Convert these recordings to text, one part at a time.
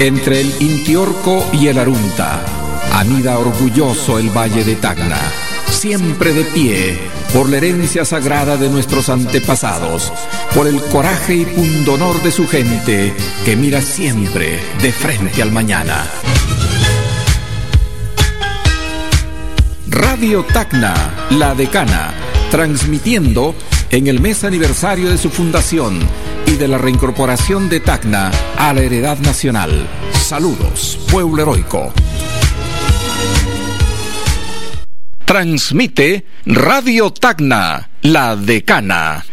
Entre el Intiorco y el Arunta, anida orgulloso el valle de Tacna, siempre de pie, por la herencia sagrada de nuestros antepasados, por el coraje y pundonor de su gente, que mira siempre de frente al mañana. Radio Tacna, la decana, transmitiendo en el mes aniversario de su fundación y de la reincorporación de Tacna a la heredad nacional. Saludos, pueblo heroico. Transmite Radio Tacna, la decana.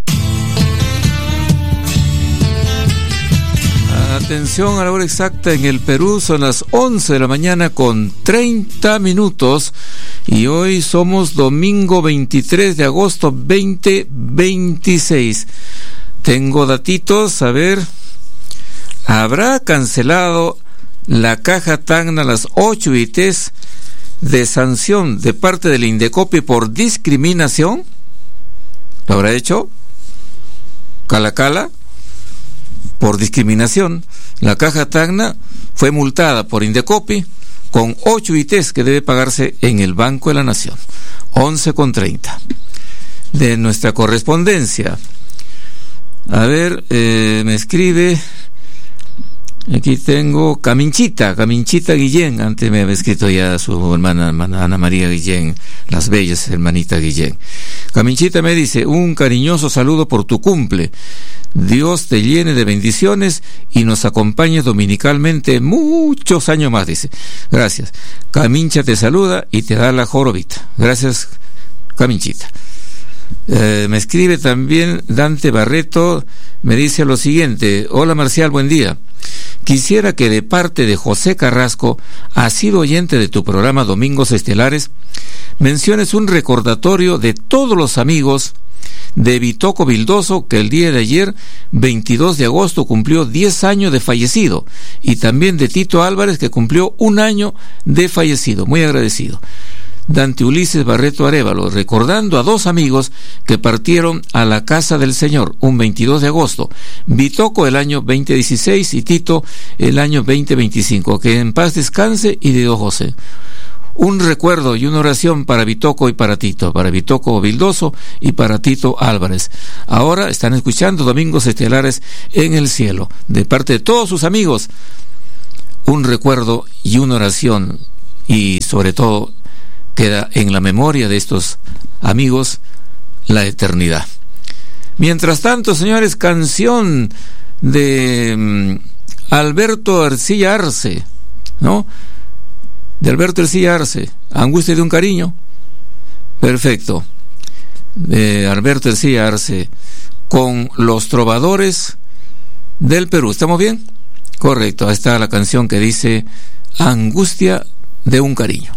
Atención a la hora exacta en el Perú, son las 11 de la mañana con 30 minutos y hoy somos domingo 23 de agosto 2026. Tengo datitos, a ver, ¿habrá cancelado la Caja Tacna las 8 ITs de sanción de parte del Indecopi por discriminación? ¿Lo habrá hecho? Cala, por discriminación. La Caja Tacna fue multada por Indecopi con 8 ITs que debe pagarse en el Banco de la Nación. 11:30. De nuestra correspondencia. A ver, me escribe, aquí tengo Caminchita Guillén, antes me había escrito ya su hermana Ana María Guillén, las bellas hermanita Guillén. Caminchita me dice, un cariñoso saludo por tu cumple, Dios te llene de bendiciones y nos acompañe dominicalmente muchos años más, dice. Gracias. Camincha te saluda y te da la jorobita. Gracias, Caminchita. Me escribe también Dante Barreto, me dice lo siguiente: hola Marcial, buen día. Quisiera que de parte de José Carrasco, asiduo oyente de tu programa Domingos Estelares, menciones un recordatorio de todos los amigos de Bitoco Vildoso, que el día de ayer, 22 de agosto, cumplió 10 años de fallecido, y también de Tito Álvarez, que cumplió 1 año de fallecido. Muy agradecido. Dante Ulises Barreto Arévalo, recordando a 2 amigos que partieron a la casa del Señor un 22 de agosto, Bitoco el año 2016 y Tito el año 2025, que en paz descanse y de Dios José. Un recuerdo y una oración para Bitoco y para Tito, para Bitoco Vildoso y para Tito Álvarez. Ahora están escuchando Domingos Estelares en el cielo, de parte de todos sus amigos, un recuerdo y una oración, y sobre todo queda en la memoria de estos amigos la eternidad. Mientras tanto, señores, canción de Alberto Ercilla Arce, ¿no? De Alberto Ercilla Arce, Angustia de un cariño. Perfecto. De Alberto Ercilla Arce, con los trovadores del Perú. ¿Estamos bien? Correcto. Ahí está la canción que dice Angustia de un cariño.